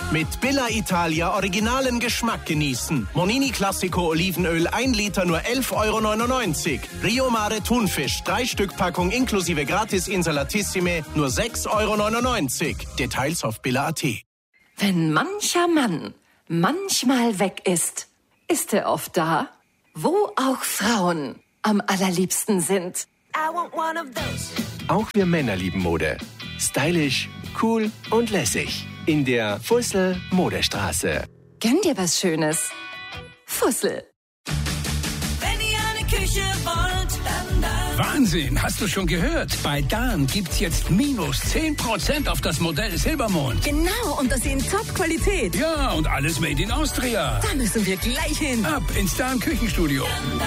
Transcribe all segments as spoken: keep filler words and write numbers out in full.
Mit Billa Italia originalen Geschmack genießen. Monini Classico Olivenöl ein Liter nur elf Euro neunundneunzig. Rio Mare Thunfisch drei Stück Packung inklusive Gratis Insalatissime nur sechs Euro neunundneunzig. Details auf billa punkt at. Wenn mancher Mann manchmal weg ist, ist er oft da, wo auch Frauen am allerliebsten sind. I want one of those. Auch wir Männer lieben Mode. Stylisch, cool und lässig. In der Fussel Modestraße. Gönn dir was Schönes. Fussel. Wenn ihr eine Küche wollt, dann da. Wahnsinn, hast du schon gehört? Bei Dan gibt's jetzt minus zehn Prozent auf das Modell Silbermond. Genau, und das in Top-Qualität. Ja, und alles made in Austria. Da müssen wir gleich hin. Ab ins Dan Küchenstudio.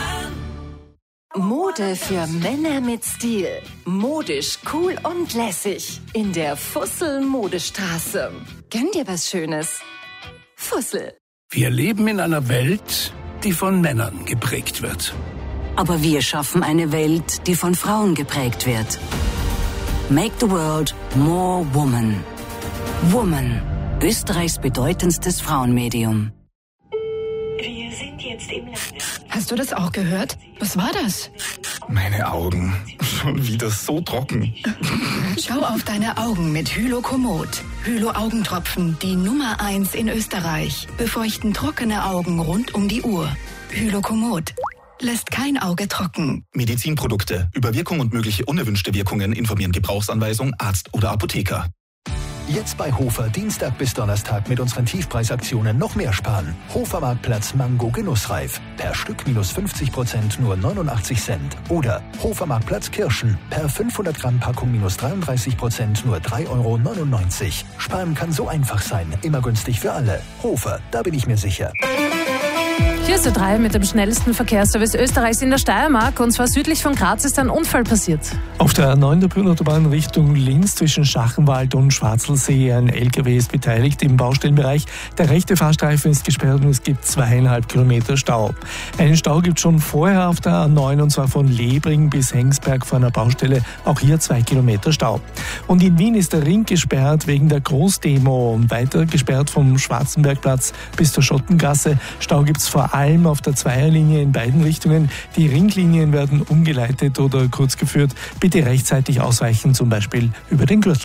Mode für Männer mit Stil. Modisch, cool und lässig. In der Fussel Modestraße. Gönn dir was Schönes. Fussel. Wir leben in einer Welt, die von Männern geprägt wird. Aber wir schaffen eine Welt, die von Frauen geprägt wird. Make the world more woman. Woman. Österreichs bedeutendstes Frauenmedium. Wir sind jetzt im Lande. Hast du das auch gehört? Was war das? Meine Augen. Schon wieder so trocken. Schau auf deine Augen mit Hylokomod. Hylo-Augentropfen, die Nummer eins in Österreich. Befeuchten trockene Augen rund um die Uhr. Hylokomod. Lässt kein Auge trocken. Medizinprodukte. Über Wirkung und mögliche unerwünschte Wirkungen informieren Gebrauchsanweisung, Arzt oder Apotheker. Jetzt bei Hofer Dienstag bis Donnerstag mit unseren Tiefpreisaktionen noch mehr sparen. Hofer Marktplatz Mango Genussreif. Per Stück minus fünfzig Prozent nur neunundachtzig Cent. Oder Hofer Marktplatz Kirschen. Per fünfhundert Gramm Packung minus dreiunddreißig Prozent nur drei Euro neunundneunzig. Sparen kann so einfach sein. Immer günstig für alle. Hofer, da bin ich mir sicher. Hier ist der drei mit dem schnellsten Verkehrsservice Österreichs in der Steiermark. Und zwar südlich von Graz ist ein Unfall passiert. Auf der A neun der Bühlenautobahn Richtung Linz zwischen Schachenwald und Schwarzelsee. Ein L K W ist beteiligt im Baustellenbereich. Der rechte Fahrstreifen ist gesperrt und es gibt zweieinhalb Kilometer Stau. Einen Stau gibt es schon vorher auf der A neun und zwar von Lebring bis Hengsberg vor einer Baustelle. Auch hier zwei Kilometer Stau. Und in Wien ist der Ring gesperrt wegen der Großdemo. Und weiter gesperrt vom Schwarzenbergplatz bis zur Schottengasse. Stau gibt es vor allem auf der Zweierlinie in beiden Richtungen. Die Ringlinien werden umgeleitet oder kurz geführt. Bitte rechtzeitig ausweichen, zum Beispiel über den Gürtel.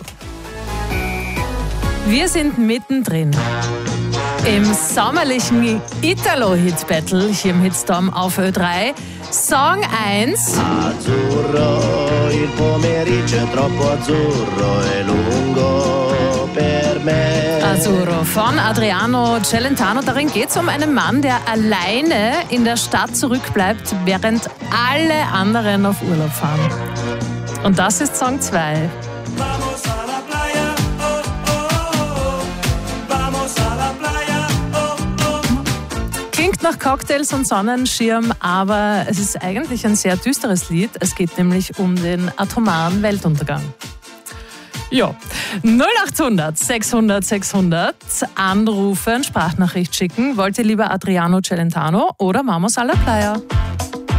Wir sind mittendrin im sommerlichen Italo-Hit-Battle hier im Hitstorm auf Ö drei. Song eins. Azzurro, il pomeriggio è troppo azzurro e lungo per me. Azzurro von Adriano Celentano. Darin geht es um einen Mann, der alleine in der Stadt zurückbleibt, während alle anderen auf Urlaub fahren. Und das ist Song zwei. Klingt nach Cocktails und Sonnenschirm, aber es ist eigentlich ein sehr düsteres Lied. Es geht nämlich um den atomaren Weltuntergang. Ja, null achthundert sechshundert sechshundert anrufen, Sprachnachricht schicken. Wollt ihr lieber Adriano Celentano oder Vamos a la Playa?